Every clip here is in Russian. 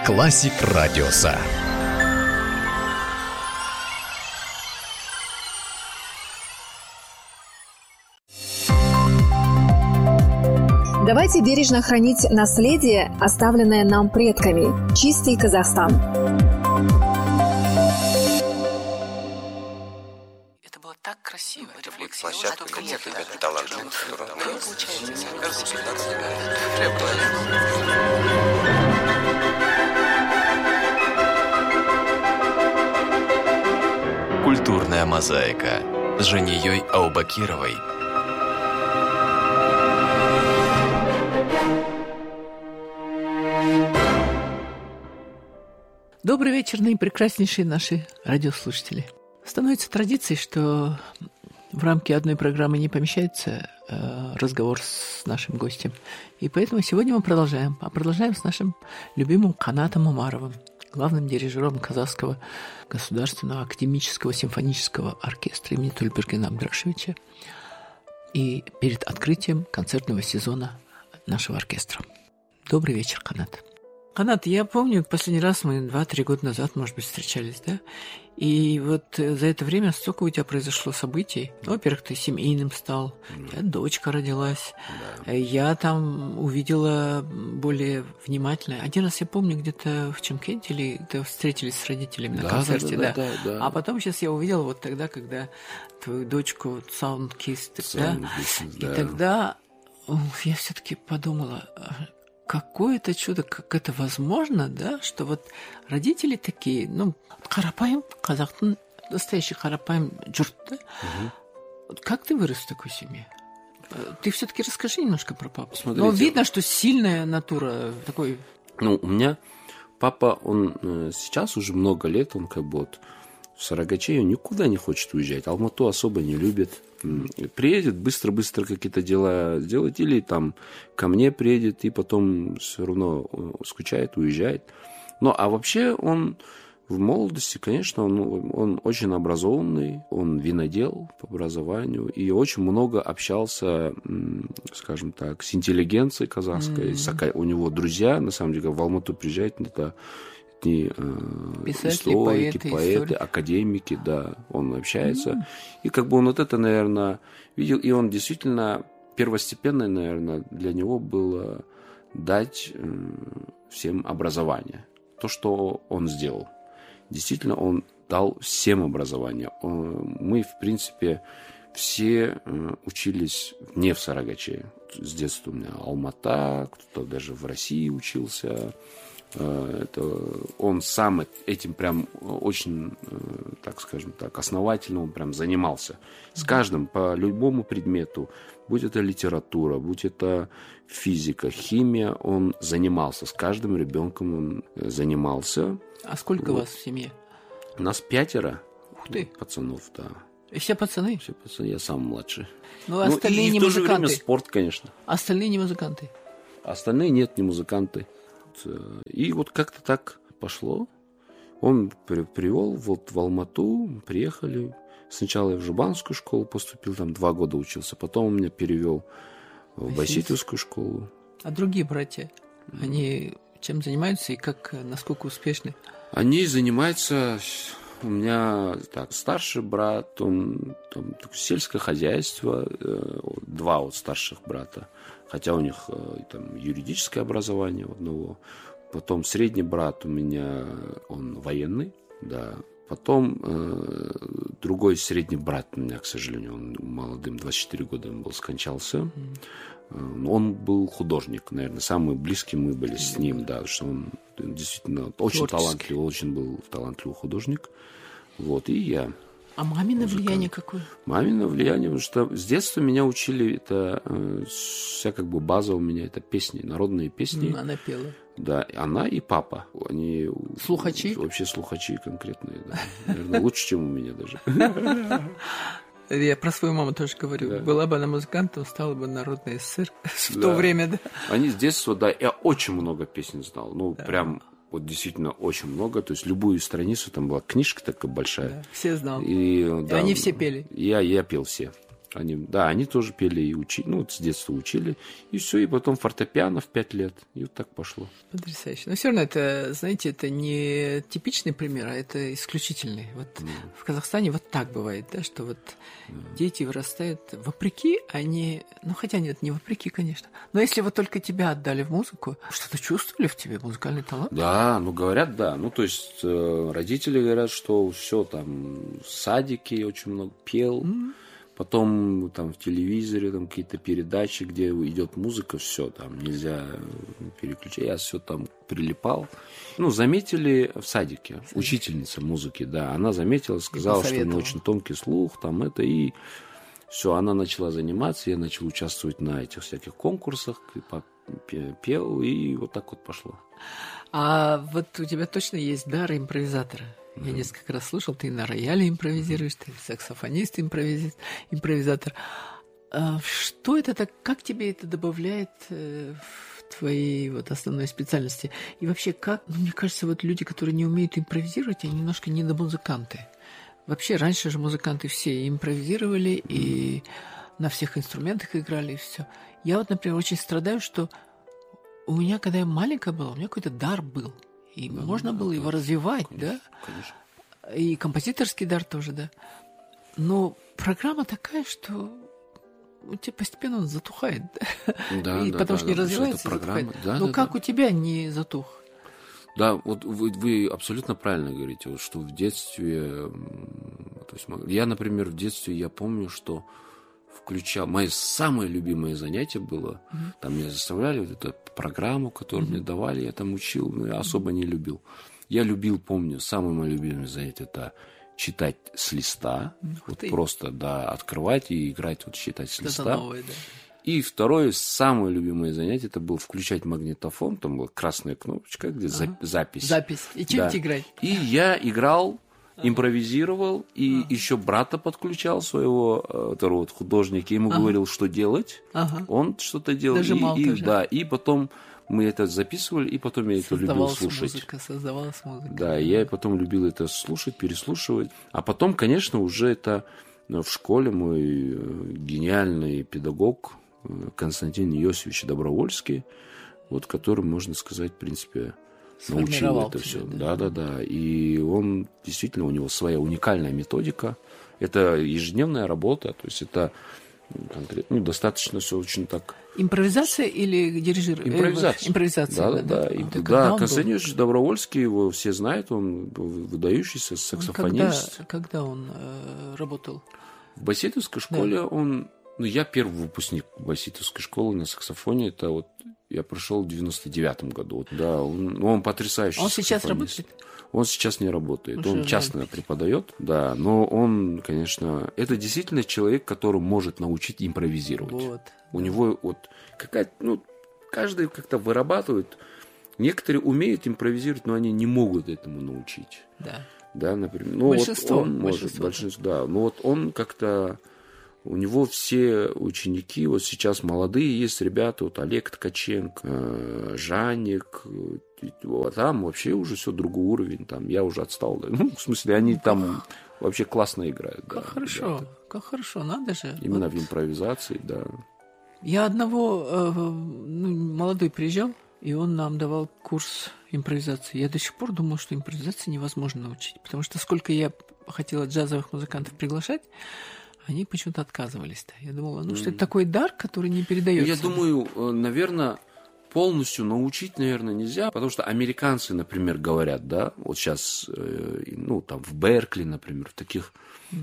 Классик Радиоса. Давайте бережно хранить наследие, оставленное нам предками. Чистый Казахстан. Это было так красиво. Площадку нет талантливых, Культурная мозаика с Жанией Аубакировой. Добрый вечер, наипрекраснейшие наши радиослушатели. Становится традицией, что в рамки одной программы не помещается разговор с нашим гостем. И поэтому сегодня мы продолжаем. А продолжаем с нашим любимым Канатом Умаровым, главным дирижером Казахского государственного академического симфонического оркестра имени Тольбергена Абдрашевича. И перед открытием концертного сезона нашего оркестра. Добрый вечер, Канат. Канат, я помню, последний раз мы 2-3 года назад, может быть, встречались, да? И вот за это время столько у тебя произошло событий. Ну, во-первых, ты семейным стал, у тебя дочка родилась. Да. Я там увидела более внимательно. Один раз я помню, где-то в Чимкенте или где-то встретились с родителями на концерте, да. А потом сейчас я увидела вот тогда, когда твою дочку Soundkiss, да? И тогда я все-таки подумала... Какое это чудо, как это возможно, да, что вот родители такие, ну, қарапайым, қазақтың настоящий қарапайым жұрт, да? Вот как ты вырос в такой семье? Ты все-таки расскажи немножко про папу. Смотрите, но видно, что сильная натура такой. Ну, у меня папа, он сейчас уже много лет, он как бы вот в Сарагаче, он никуда не хочет уезжать, Алмату особо не любит. Приедет, быстро-быстро какие-то дела делать, или там ко мне приедет, и потом все равно скучает, уезжает. Ну, а вообще он в молодости, конечно, он очень образованный, он винодел по образованию, и очень много общался, скажем так, с интеллигенцией казахской. У него друзья, на самом деле, в Алмату приезжают, это писатели, поэты, академики, да, он общается. И как бы он вот это, наверное, видел, и он действительно первостепенное, наверное, для него было дать всем образование. То, что он сделал. Действительно, он дал всем образование. Мы, в принципе, все учились не в Сарагаче. С детства у меня Алмата, кто-то даже в России учился. Это он сам этим прям очень, так скажем так, основательно он прям занимался. С каждым, по любому предмету, будь это литература, будь это физика, химия, он занимался. С каждым ребенком он занимался. А сколько вас в семье? У нас 5 Ух ты. Пацанов, да. И все пацаны? Все пацаны, я сам младший. Ну, остальные и не в то же музыканты? время спорт, конечно. Остальные не музыканты? Остальные нет, не музыканты. И вот как-то так пошло. Он привел вот в Алмату, приехали. Сначала я в Жубанскую школу поступил, там 2 года учился. Потом он меня перевел в Байситовскую школу. А другие братья, они чем занимаются и насколько успешны? Они занимаются... У меня старший брат, он там, сельское хозяйство, 2 вот старших брата. Хотя у них там юридическое образование у одного. Потом средний брат у меня, он военный, да. Потом другой средний брат у меня, к сожалению, он молодым, 24 года он был, скончался. Он был художник, наверное, самые близкие мы были с ним, да, что он действительно очень талантливый, очень был талантливый художник. Вот, и я. А мамино влияние какое? Мамино влияние, потому что с детства меня учили, это вся как бы база у меня, это песни, народные песни. Она пела. Да, она и папа. Они слухачи? Вообще слухачи конкретные, да. Наверное, лучше, чем у меня даже. Я про свою маму тоже говорю. Да. Была бы она музыкантом, стала бы народная СССР в то время, да. Они с детства, да, я очень много песен знал. Ну, да. Прям вот действительно очень много. То есть любую страницу, там была книжка такая большая. Да, все знал. И они все пели. Я пел все. Они тоже пели и учили, ну, вот с детства учили, и все, и потом фортепиано в 5 лет, и вот так пошло. Потрясающе. Но все равно это, знаете, это не типичный пример, а это исключительный. Вот в Казахстане вот так бывает, да, что вот дети вырастают вопреки, они, ну, хотя нет, не вопреки, конечно, но если вот только тебя отдали в музыку, что-то чувствовали в тебе, музыкальный талант? Да, ну, говорят, да. Ну, то есть родители говорят, что все там в садике очень много пел. Потом там в телевизоре там какие-то передачи, где идет музыка, все там нельзя переключать. Я все там прилипал. Ну, заметили в садике. Учительница музыки, да. Она заметила, сказала, что у нее очень тонкий слух, там это, и все, она начала заниматься. Я начал участвовать на этих всяких конкурсах, пел, и вот так вот пошло. А вот у тебя точно есть дар импровизатора? Я несколько раз слышал, ты на рояле импровизируешь, ты саксофонист, импровизатор. Что это так, как тебе это добавляет в твоей вот основной специальности? И вообще, как, ну, мне кажется, вот люди, которые не умеют импровизировать, они немножко недомузыканты. Вообще, раньше же музыканты все импровизировали и на всех инструментах играли, и все. Я вот, например, очень страдаю, что у меня, когда я маленькая была, у меня какой-то дар был. И можно было его развивать, конечно, да? Конечно. И композиторский дар тоже, да. Но программа такая, что у тебя постепенно он затухает, да? Потому что не развивается, затухает. Но как у тебя не затух? Да, вот вы абсолютно правильно говорите, вот, что в детстве... То есть я, например, в детстве, я помню, что включал... Мое самое любимое занятие было, там меня заставляли, вот эту программу, которую мне давали, я там учил, но я особо не любил. Я любил, помню, самое мое любимое занятие — это читать с листа, вот просто, да, открывать и играть, вот читать с листа. Это новое, да. И второе, самое любимое занятие, это было включать магнитофон, там была красная кнопочка, где запись. Запись. И чем-то играть. И я играл, импровизировал, и еще брата подключал, своего второго художника, ему говорил, что делать. Он что-то делал. Нажимал тоже. Да, и потом мы это записывали, и потом я это любил слушать. Создавалась музыка. Да, я потом любил это слушать, переслушивать. А потом, конечно, уже это в школе мой гениальный педагог Константин Иосифович Добровольский, вот который, можно сказать, в принципе, научил это все. Да. И он действительно, у него своя уникальная методика. Это ежедневная работа, то есть это конкретно, ну, достаточно все очень так. Импровизация или дирижирование? Импровизация. Да. Константин Иосифович Добровольский, его все знают, он выдающийся саксофонист. Когда он работал? В Бассейновской школе он... Ну, я первый выпускник Бассейновской школы на саксофоне. Это вот я пришел в 99-м году. Вот, да, он потрясающий саксофонист. Он сейчас работает? Он сейчас не работает. Уже он частно преподает, да. Но он, конечно, это действительно человек, который может научить импровизировать. Вот. У него вот какая-то, ну, каждый как-то вырабатывает. Некоторые умеют импровизировать, но они не могут этому научить. Да, например. Ну, большинство. Вот он может, большинство, да. Но вот он как-то... У него все ученики, вот сейчас молодые есть ребята, вот Олег Ткаченко, Жанник, а там вообще уже все другой уровень, там я уже отстал. Да. Ну, в смысле, они там вообще классно играют. Как хорошо, как хорошо, надо же. Именно в импровизации, да. Я одного, молодой приезжал, и он нам давал курс импровизации. Я до сих пор думал, что импровизации невозможно научить, потому что сколько я хотела джазовых музыкантов приглашать, они почему-то отказывались-то. Я думала, что это такой дар, который не передается. Я думаю, наверное, полностью научить, наверное, нельзя, потому что американцы, например, говорят, да, вот сейчас, ну, там, в Беркли, например, в таких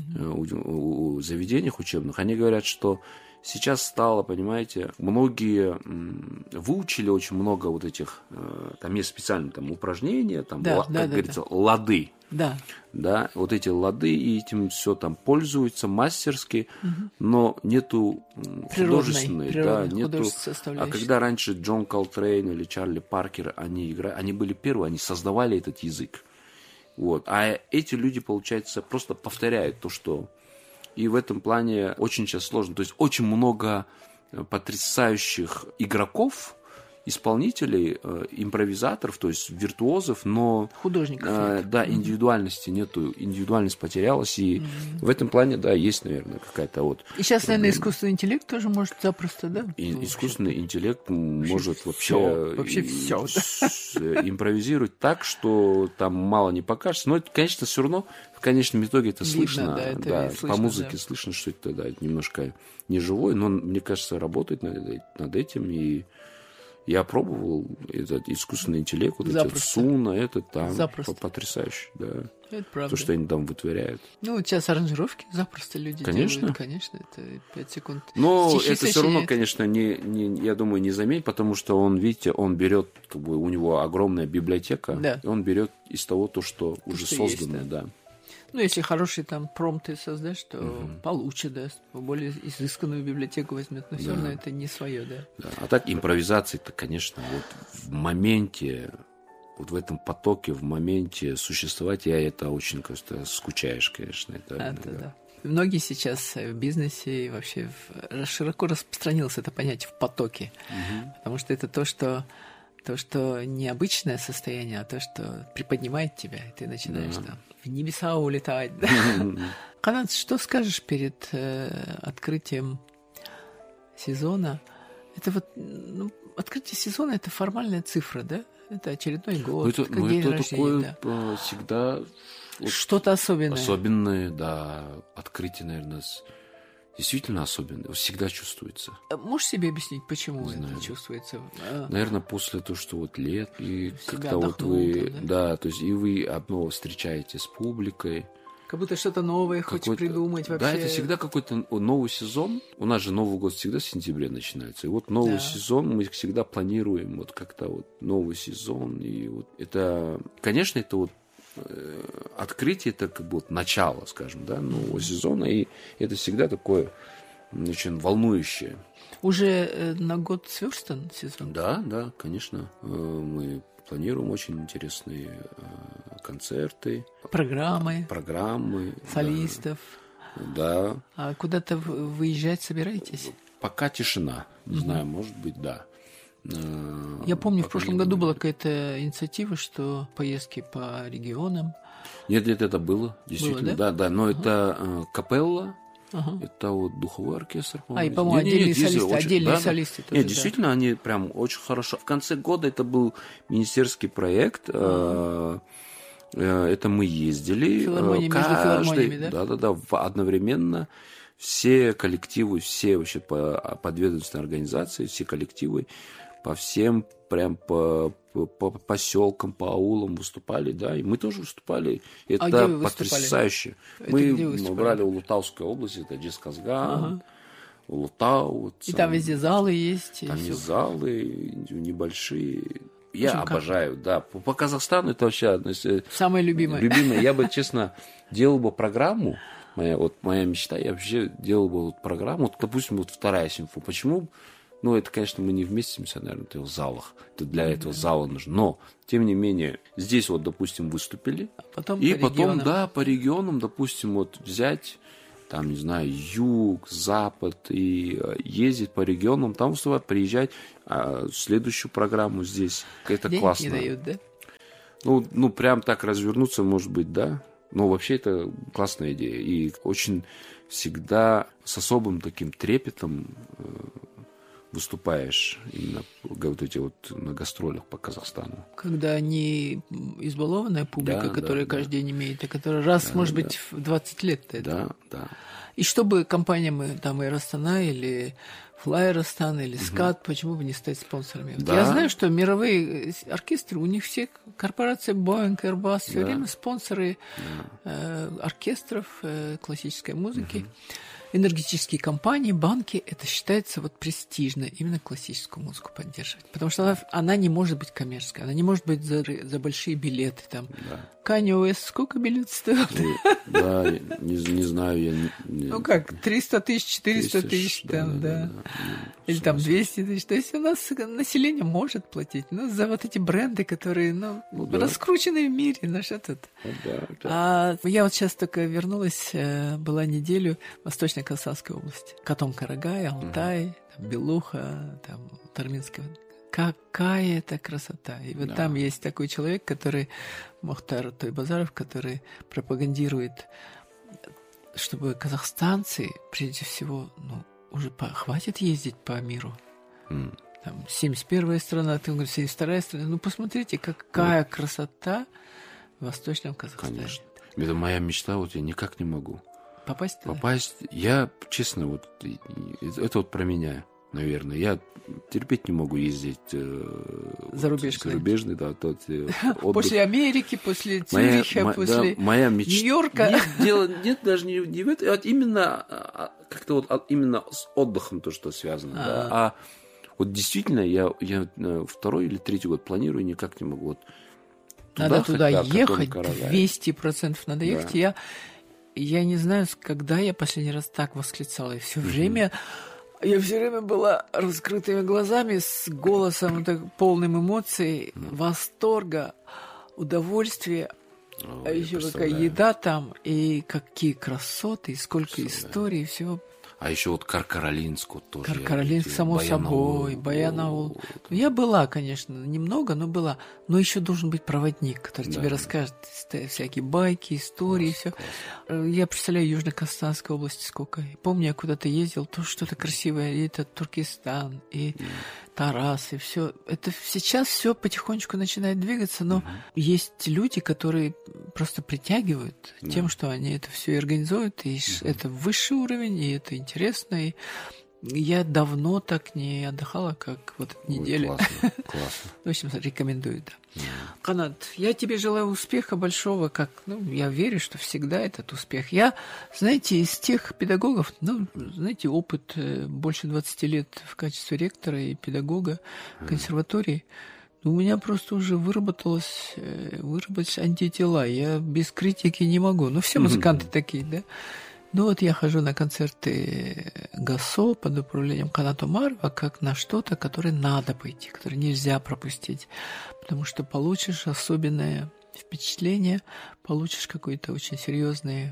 заведениях учебных, они говорят, что сейчас стало, понимаете, многие выучили очень много вот этих, там есть специальные там упражнения, там, как говорится, лады. Да, вот эти лады, и этим все там пользуются мастерски, но нету художественной, нету. А когда раньше Джон Колтрейн или Чарли Паркер, они были первые, они создавали этот язык. Вот. А эти люди, получается, просто повторяют то, что... И в этом плане очень сейчас сложно. То есть очень много потрясающих игроков, исполнителей, импровизаторов, то есть виртуозов, но художников. Да, индивидуальности нету, индивидуальность потерялась, и в этом плане, да, есть, наверное, какая-то вот... И сейчас, наверное, искусственный интеллект тоже может запросто, да? Искусственный интеллект может вообще все, импровизировать так, что там мало не покажется, но это, конечно, все равно в конечном итоге это слышно, да, это да, слышно, по музыке да. слышно, что это, да, немножко неживой, но, мне кажется, работает над этим, и я пробовал этот искусственный интеллект, вот этот Суна, это там потрясающе, да. Это правда. То, что они там вытворяют. Ну, сейчас аранжировки запросто люди делают. Конечно, это 5 секунд. Но стихи это все равно, конечно, я думаю, не заметить, потому что он, видите, он берет, как бы, у него огромная библиотека, да. и он берет из того, что уже создано, есть, да. Ну, если хорошие там промпты создашь, то получше, да, более изысканную библиотеку возьмет, но все равно это не свое, да. А так импровизация-то, конечно, вот в моменте, вот в этом потоке, в моменте существовать, я это очень, кажется, скучаешь, конечно. Это да. Многие сейчас в бизнесе и вообще широко распространилось это понятие в потоке, потому что это то, что необычное состояние, а то, что приподнимает тебя, и ты начинаешь там в небеса улетать. Канад, что скажешь перед открытием сезона? Это вот, открытие сезона – это формальная цифра, да? Это очередной год, как день это рождения. Такое всегда... Вот, что-то особенное. Особенное, да. Открытие, наверное, действительно особенное. Всегда чувствуется. Можешь себе объяснить, почему это чувствуется? Наверное, после того, что вот лет, и как-то вот вы... Да, то есть и вы одно встречаетесь с публикой. Как будто что-то новое хочешь придумать вообще. Да, это всегда какой-то новый сезон. У нас же Новый год всегда в сентябре начинается. И вот новый сезон мы всегда планируем, вот как-то вот новый сезон. И вот это, конечно, это вот открытие, это как бы вот начало, скажем, да, нового сезона. И это всегда такое очень волнующее. Уже на год сверстан сезон? Да, конечно. Мы планируем очень интересные концерты. Программы. Солистов. Да. А куда-то выезжать собираетесь? Пока тишина. Не знаю, может быть, да. Я помню, в прошлом году была какая-то инициатива, что поездки по регионам. Нет, это было, действительно. Было, да? Но это капелла. Это вот духовой оркестр, по-моему. И, по-моему, отдельные солисты. Нет, действительно, они прям очень хорошо. В конце года это был министерский проект. Это мы ездили. Филармония, между филармониями, да? Да, одновременно. Все коллективы, все вообще подведомственные организации, все коллективы по всем, прям по поселкам, по аулам выступали, да, и мы тоже выступали. Это потрясающе. Мы брали Улутаускую область, это Джесказган, Улутау. И там везде залы есть. Там есть залы небольшие. Я обожаю, да. По Казахстану это вообще... Самое любимое. Я бы, честно, делал бы программу, моя мечта, я вообще делал бы вот программу, вот, допустим, вот вторая симфония. Почему? Ну, это, конечно, мы не вместимся, наверное, в залах. Это для этого зала нужно. Но, тем не менее, здесь вот, допустим, выступили. Потом по регионам, допустим, вот взять, там, не знаю, юг, запад, и ездить по регионам, там выступать, приезжать, следующую программу здесь. Это денег классно. Не дают, да? Ну, прям так развернуться, может быть, да. Но вообще это классная идея. И очень всегда с особым таким трепетом выступаешь именно вот эти вот на гастролях по Казахстану. Когда не избалованная публика, которая каждый день имеет, а которая раз, может быть, в 20 лет. Да. И чтобы компаниям там Air Astana или Fly Astana или SCAD, почему бы не стать спонсорами? Да. Я знаю, что мировые оркестры, у них все корпорации Boeing, Airbus, все время спонсоры оркестров, классической музыки. Энергетические компании, банки, это считается вот престижно именно классическую музыку поддерживать. Потому что она не может быть коммерческой, она не может быть за большие билеты. Там. Kanye West сколько билет стоит? Да, не знаю. Ну как, 300 тысяч, 400 тысяч, там, да. Или там 200 тысяч. То есть у нас население может платить. Но за вот эти бренды, которые раскручены в мире, ну что тут. А я вот сейчас только вернулась, была неделю в Восточно-Казахстанской области. Катон-Карагай, Алтай, там, Белуха, там, Тарминская. какая это красота. И вот Да. там есть такой человек, который, Мухтар Тойбазаров, который пропагандирует, чтобы казахстанцы, прежде всего, уже хватит ездить по миру. Там 71-я страна, ты говоришь, 72-я страна. Посмотрите, какая красота в Восточном Казахстане. Конечно. Это моя мечта, вот я никак не могу. Попасть туда? Попасть, я, честно, вот это вот про меня, наверное. Я терпеть не могу ездить зарубежный, да, тот отдых. После Америки, после Цюриха, после Нью-Йорка. Нет, дело нет даже не в этом, а именно как-то вот именно с отдыхом то, что связано. Да. А вот действительно я второй или третий год планирую, никак не могу. Вот надо туда ехать, 200% надо ехать. Я не знаю, когда я последний раз так восклицала. И все время... Я все время была раскрытыми глазами, с голосом полным эмоций, восторга, удовольствия. А еще какая еда там, и какие красоты, и сколько историй, и всего. А еще вот Каркаралинск вот тоже. Каркаралинск, само собой, Баянаул. Я была, конечно, немного, но была. Но еще должен быть проводник, который тебе расскажет всякие байки, истории, все. Я представляю Южно-Казахстанской области сколько. Помню, я куда-то ездил, то что-то красивое, и это Туркестан, и Тарас, и все. Это сейчас все потихонечку начинает двигаться, но есть люди, которые просто притягивают тем, что они это все и организуют, и это высший уровень, и это интересно. И я давно так не отдыхала, как вот эта неделя. Классно. В общем, рекомендую, да. Канат, я тебе желаю успеха большого, я верю, что всегда этот успех. Я, знаете, из тех педагогов, знаете, опыт больше 20 лет в качестве ректора и педагога консерватории, у меня просто уже выработались антитела. Я без критики не могу. Все музыканты такие, да. Вот я хожу на концерты ГАСО под управлением Каната Омарова как на что-то, которое надо пойти, которое нельзя пропустить, потому что получишь особенное впечатление, получишь какой-то очень серьезный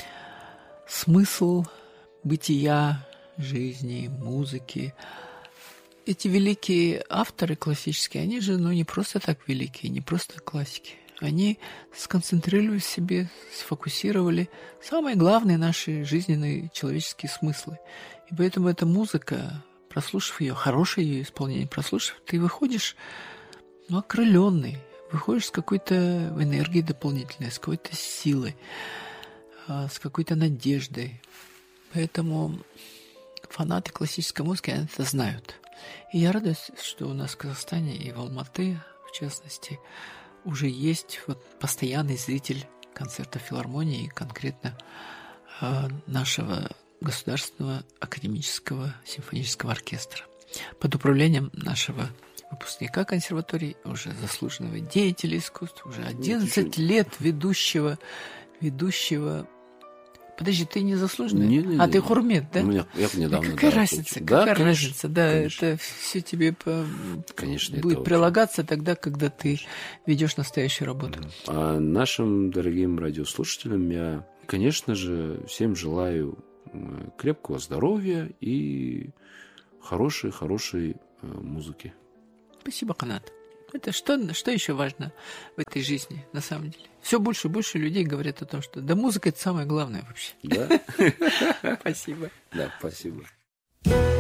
смысл бытия, жизни, музыки. Эти великие авторы классические, они же не просто так великие, не просто классики. Они сконцентрировали в себе, сфокусировали самые главные наши жизненные человеческие смыслы. И поэтому эта музыка, прослушав ее, хорошее ее исполнение, прослушав, ты выходишь окрыленный, выходишь с какой-то энергией дополнительной, с какой-то силой, с какой-то надеждой. Поэтому фанаты классической музыки они это знают. И я радуюсь, что у нас в Казахстане и в Алматы, в частности, уже есть постоянный зритель концертов филармонии, конкретно нашего Государственного академического симфонического оркестра. Под управлением нашего выпускника консерватории, уже заслуженного деятеля искусств, уже 11 лет ведущего. Подожди, ты не заслуженный? Ты Хурмет, да? Я недавно. Какая разница? Какая разница? Да, конечно. Это все тебе будет прилагаться тогда, когда ты ведешь настоящую работу. А нашим дорогим радиослушателям я, конечно же, всем желаю крепкого здоровья и хорошей музыки. Спасибо, Канат. Это что еще важно в этой жизни, на самом деле? Все больше и больше людей говорят о том, что музыка – это самое главное вообще. Да? Спасибо. Да, спасибо.